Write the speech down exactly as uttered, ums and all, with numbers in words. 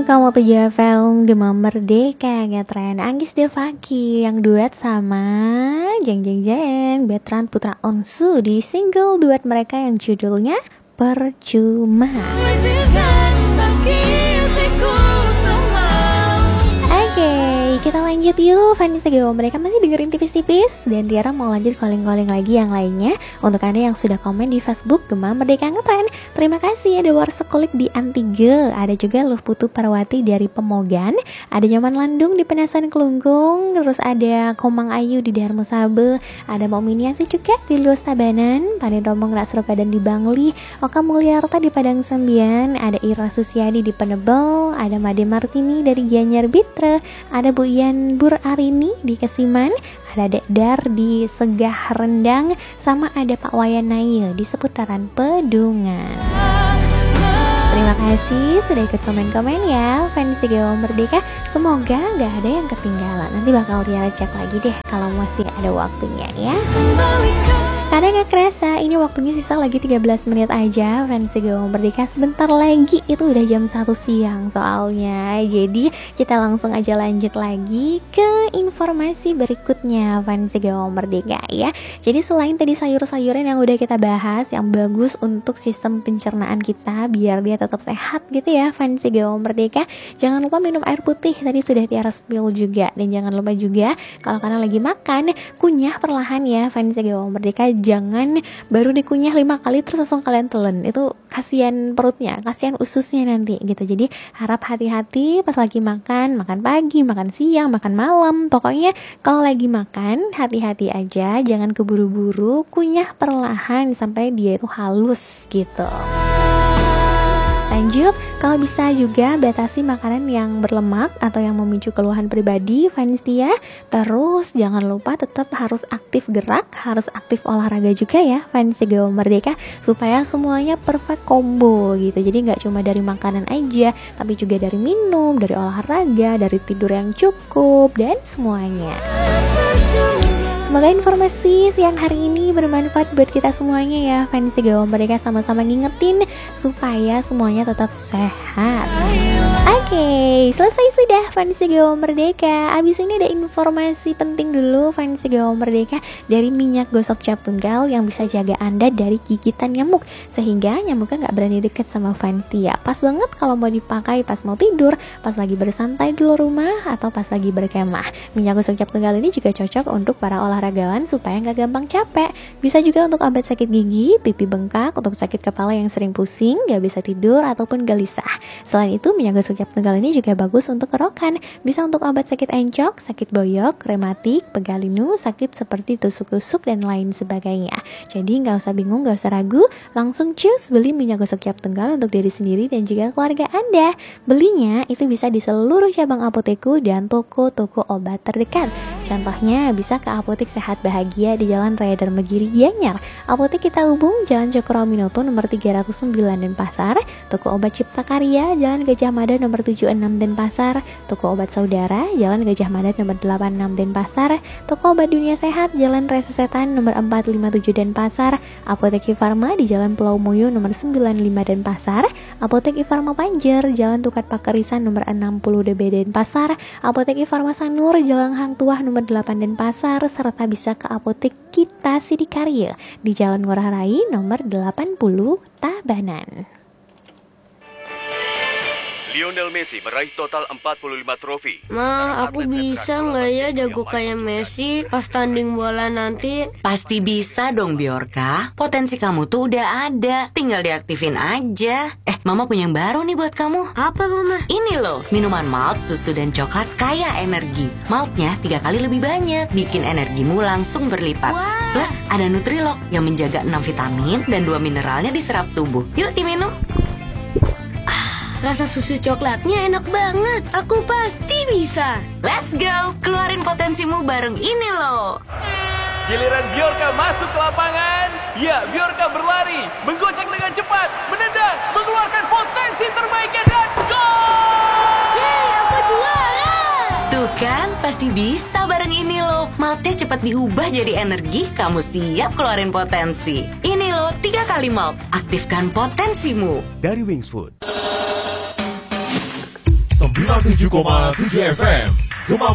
Kamu tuh Javel Gema Merdeka ngetren Anggis Devaki yang duet sama Jeng Jeng Jeng Betran Putra Onsu di single duet mereka yang judulnya Percuma. Kita lanjut yuk, Fanny Segala mereka masih dengerin tipis-tipis. Dan Tiara mau lanjut calling-calling lagi yang lainnya. Untuk Anda yang sudah komen di Facebook Gema Merdeka Ngetren, terima kasih. Ada Warsekolik di Antige, ada juga Luh Putu Parwati dari Pemogan, ada Nyaman Landung di Penasan Kelungkung, terus ada Komang Ayu di Darmo Sabe, ada Mau Miniasi juga di Luas Tabanan, Panen Rombong Rasroka dan di Bangli, Oka Mulyarta di Padang Sembian, ada Ira Susiadi di Penebel, ada Made Martini dari Gianyar Bitra, ada Bu Ian Bur Arini di Kesiman, ada Dek Dar di Segah Rendang, sama ada Pak Wayan Nail di seputaran Pedungan. Terima kasih sudah ikut komen-komen ya, Fanny Segala Merdeka. Semoga gak ada yang ketinggalan. Nanti bakal Tiara cek lagi deh kalau masih ada waktunya ya. Karena gak kerasa, ini waktunya sisa lagi tiga belas menit aja. Fanny Segala Merdeka, sebentar lagi itu udah jam satu siang soalnya. Jadi kita langsung aja lanjut lagi ke informasi berikutnya, Fanny Segala Merdeka ya. Jadi selain tadi sayur-sayuran yang udah kita bahas, yang bagus untuk sistem pencernaan kita biar dia tetap sehat gitu ya, Fanny Segala Merdeka, jangan lupa minum air putih, tadi sudah Tiara spill juga. Dan jangan lupa juga kalau kalian lagi makan, kunyah perlahan ya, Fanny Segala Merdeka. Jangan baru dikunyah lima kali terus langsung kalian telan, itu kasihan perutnya, kasihan ususnya nanti gitu. Jadi harap hati-hati pas lagi makan, makan pagi, makan siang, makan malam. Pokoknya kalau lagi makan hati-hati aja, jangan keburu-buru, kunyah perlahan sampai dia itu halus gitu. Lanjut, kalau bisa juga batasi makanan yang berlemak atau yang memicu keluhan pribadi, Vanistia. Terus jangan lupa tetap harus aktif gerak, harus aktif olahraga juga ya, Vanistia Gawa Merdeka, supaya semuanya perfect combo gitu. Jadi nggak cuma dari makanan aja, tapi juga dari minum, dari olahraga, dari tidur yang cukup, dan semuanya. Semoga informasi siang hari ini bermanfaat buat kita semuanya ya, fans Gawa Merdeka, sama-sama ngingetin supaya semuanya tetap sehat. Oke, okay, selesai sudah fans Gawa Merdeka. Abis ini ada informasi penting dulu, fans Gawa Merdeka, dari minyak gosok cap tunggal yang bisa jaga Anda dari gigitan nyamuk, sehingga nyamuknya nggak berani deket sama fans Tia. Pas banget kalau mau dipakai pas mau tidur, pas lagi bersantai di luar rumah, atau pas lagi berkemah. Minyak gosok cap tunggal ini juga cocok untuk para olahragawan supaya nggak gampang capek. Bisa juga untuk obat sakit gigi, pipi bengkak, untuk sakit kepala yang sering pusing, nggak bisa tidur, ataupun gelisah. Selain itu, minyak gosok cap tunggal ini juga bagus untuk kerokan. Bisa untuk obat sakit encok, sakit boyok, rematik, pegalinu, sakit seperti tusuk-tusuk, dan lain sebagainya. Jadi nggak usah bingung, nggak usah ragu, langsung cus beli minyak gosok cap tunggal untuk diri sendiri dan juga keluarga Anda. Belinya itu bisa di seluruh cabang apoteku dan toko-toko obat terdekat. Contohnya bisa ke Apotek Sehat Bahagia di Jalan Raya Darmagiri Gianyar, Apotek Kita Hubung Jalan Cokroaminoto nomor tiga ratus sembilan Denpasar, Toko Obat Cipta Karya Jalan Gajah Mada nomor tujuh puluh enam Denpasar, Toko Obat Saudara Jalan Gajah Mada nomor delapan puluh enam Denpasar, Toko Obat Dunia Sehat Jalan Raya Sesetan nomor empat ratus lima puluh tujuh Denpasar, Apotek Ifarma di Jalan Pulau Moyo nomor sembilan puluh lima Denpasar, Apotek Ifarma Panjer Jalan Tukat Pakerisan nomor enam puluh D B Denpasar, Apotek Ifarma Sanur Jalan Hang Tuah nomor delapan Denpasar, serta bisa ke Apotek Kita Sidikarya di Jalan Ngurah Rai nomor delapan puluh Tabanan. Lionel Messi meraih total empat puluh lima trofi. Ma, aku bisa nggak ya jago kayak Messi pas tanding bola nanti? Pasti bisa dong, Biorka. Potensi kamu tuh udah ada, tinggal diaktifin aja. Eh, Mama punya yang baru nih buat kamu. Apa, Mama? Ini loh, minuman malt, susu, dan coklat kaya energi. Maltnya tiga kali lebih banyak, bikin energimu langsung berlipat. Wah. Plus ada Nutrilok yang menjaga enam vitamin dan dua mineralnya diserap tubuh. Yuk diminum. Rasa susu coklatnya enak banget. Aku pasti bisa. Let's go, keluarin potensimu bareng ini loh. Giliran Biorka masuk ke lapangan. Ya, Biorka berlari, menggocek dengan cepat, menendang, mengeluarkan potensi terbaiknya, dan gol! Yeay, aku juara! Tuh kan, pasti bisa bareng ini loh. Maltnya cepat diubah jadi energi, kamu siap keluarin potensi. Ini loh, tiga kali malt. Aktifkan potensimu. Dari Wings Food. lima puluh tujuh koma tujuh F M.